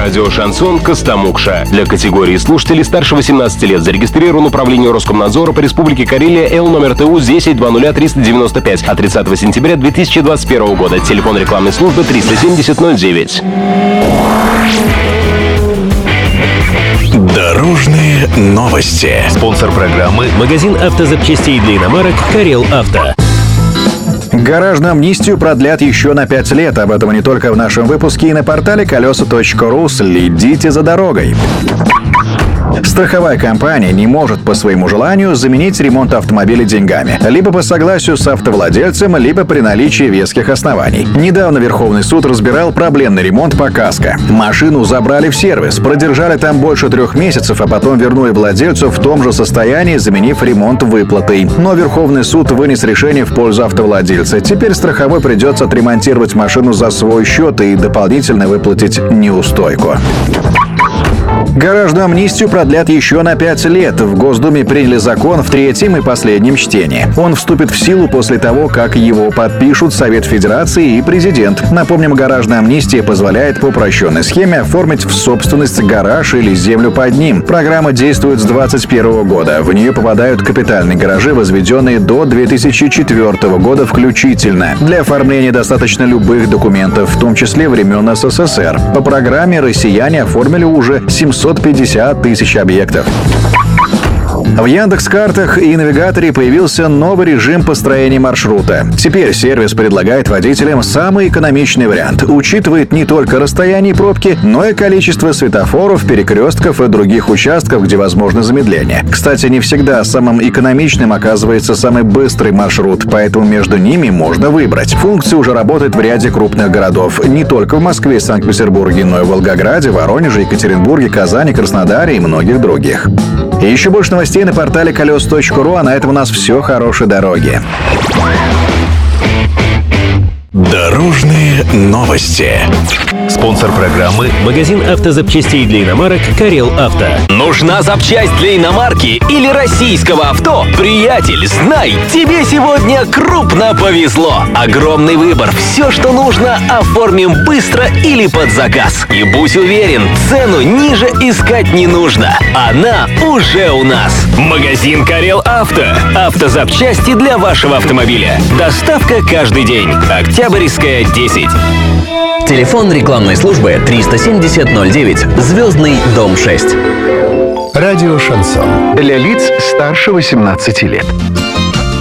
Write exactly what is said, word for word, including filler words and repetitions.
Радио «Шансон» Костомукша. Для категории слушателей старше восемнадцати лет зарегистрирован управление Роскомнадзора по Республике Карелия Л номер Т У десять двадцать триста девяносто пять от тридцатого сентября две тысячи двадцать первого года. Телефон рекламной службы триста семьдесят ноль девять. Дорожные новости. Спонсор программы — магазин автозапчастей для иномарок «Карел Авто». Гаражную амнистию продлят еще на пять лет. Об этом не только в нашем выпуске и на портале колеса точка ру. Следите за дорогой. Страховая компания не может по своему желанию заменить ремонт автомобиля деньгами. Либо по согласию с автовладельцем, либо при наличии веских оснований. Недавно Верховный суд разбирал проблемный ремонт по КАСКО. Машину забрали в сервис, продержали там больше трех месяцев, а потом вернули владельцу в том же состоянии, заменив ремонт выплатой. Но Верховный суд вынес решение в пользу автовладельца. Теперь страховой придется отремонтировать машину за свой счет и дополнительно выплатить неустойку. Гаражную амнистию продлят еще на пять лет. В Госдуме приняли закон в третьем и последнем чтении. Он вступит в силу после того, как его подпишут Совет Федерации и президент. Напомним, гаражная амнистия позволяет по упрощенной схеме оформить в собственность гараж или землю под ним. Программа действует с двадцать первого года. В нее попадают капитальные гаражи, возведенные до две тысячи четвёртого года включительно. Для оформления достаточно любых документов, в том числе времен С С С Р. По программе россияне оформили уже семьсот пятьдесят тысяч объектов. В Яндекс.Картах и навигаторе появился новый режим построения маршрута. Теперь сервис предлагает водителям самый экономичный вариант. Учитывает не только расстояние и пробки, но и количество светофоров, перекрестков и других участков, где возможно замедление. Кстати, не всегда самым экономичным оказывается самый быстрый маршрут, поэтому между ними можно выбрать. Функция уже работает в ряде крупных городов. Не только в Москве и Санкт-Петербурге, но и в Волгограде, Воронеже, Екатеринбурге, Казани, Краснодаре и многих других. И еще больше новостей на портале колеса точка ру, а на этом у нас все. Хорошей дороги. Дорожные новости. Спонсор программы — магазин автозапчастей для иномарок «Карел Авто». Нужна запчасть для иномарки или российского авто? Приятель, знай, тебе сегодня крупно повезло. Огромный выбор. Все, что нужно, оформим быстро или под заказ. И будь уверен, цену ниже искать не нужно. Она уже у нас. Магазин «Карел Авто». Автозапчасти для вашего автомобиля. Доставка каждый день. Октябрьская, десять. Телефон рекламной службы триста семьдесят ноль девять. Звездный дом шесть. Радио «Шансон». Для лиц старше восемнадцати лет.